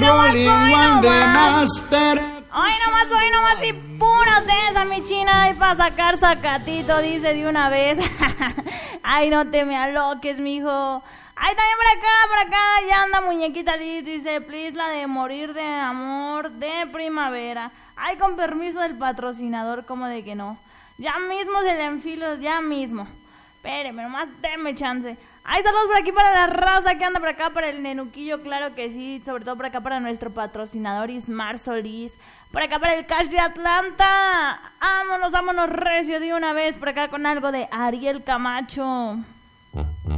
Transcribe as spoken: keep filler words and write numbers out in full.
multilingual de máster. Hoy nomás, hoy nomás y puras de esa, mi china. Y para sacar sacatito, dice de una vez. Ay, no te me aloques, mijo. Ay, también por acá, por acá, ya anda muñequita Liz, dice, please, la de morir de amor de primavera. Ay, con permiso del patrocinador, como de que no. Ya mismo se le enfilo, ya mismo. Espéreme, nomás déme chance. Ay, saludos por aquí para la raza que anda por acá, para el nenuquillo, claro que sí. Sobre todo por acá para nuestro patrocinador Ismar Solís. Por acá para el Cash de Atlanta. Vámonos, vámonos recio de una vez. Por acá con algo de Ariel Camacho.